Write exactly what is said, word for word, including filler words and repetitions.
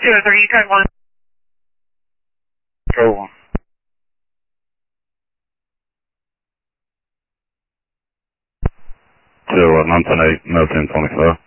two oh three, track one. Go one. two oh one, nine ten eight, no ten twenty-five.